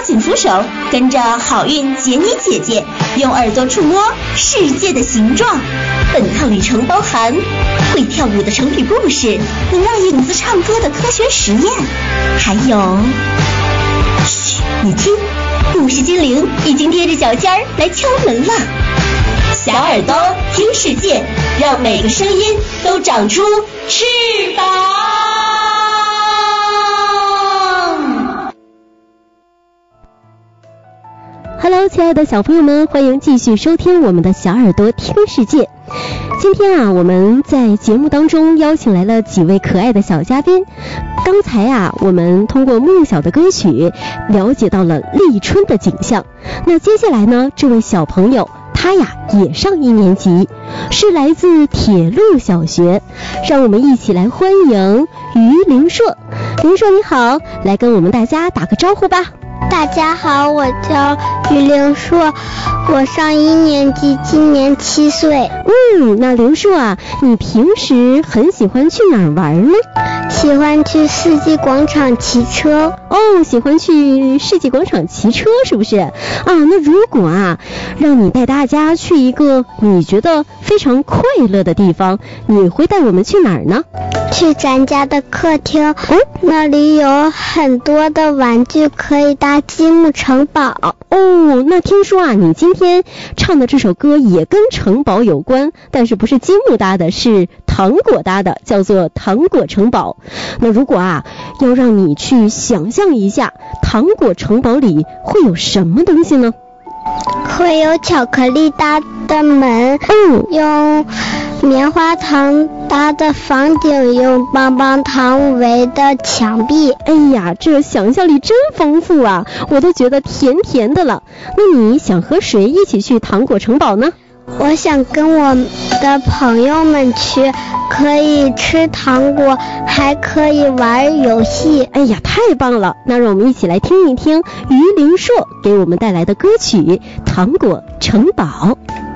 紧扶手，跟着好运杰尼姐姐用耳朵触摸世界的形状。本趟旅程包含会跳舞的成语故事，能让影子唱歌的科学实验，还有，嘘，你听，故事精灵已经踮着脚尖儿来敲门了。小耳朵听世界，让每个声音都长出翅膀。 Hello， 亲爱的小朋友们，欢迎继续收听我们的小耳朵听世界。今天啊，我们在节目当中邀请来了几位可爱的小嘉宾。刚才啊，我们通过梦晓的歌曲了解到了立春的景象。那接下来呢，这位小朋友他呀也上1年级，是来自铁路小学，让我们一起来欢迎于凌硕。凌硕你好，来跟我们大家打个招呼吧。 大家好，我叫于凌硕，我上1年级，今年7岁。 那凌硕啊，你平时很喜欢去哪儿玩呢？ 喜欢去世纪广场骑车。 喜欢去世纪广场骑车是不是？那如果啊，让你带大家去一个你觉得非常快乐的地方，你会带我们去哪儿呢？ 去咱家的客厅，那里有很多的玩具，可以搭积木城堡。 那听说啊，你今天唱的这首歌也跟城堡有关，但是不是积木搭的，是糖果搭的，叫做糖果城堡。那如果啊，要让你去想象一下，糖果城堡里会有什么东西呢？ 会有巧克力搭的门，用棉花糖搭的房顶，用棒棒糖围的墙壁。 哎呀，这想象力真丰富啊，我都觉得甜甜的了。那你想和谁一起去糖果城堡呢？ 我想跟我的朋友们去，可以吃糖果，还可以玩游戏。 哎呀，太棒了！那让我们一起来听一听于凌硕给我们带来的歌曲《糖果城堡》。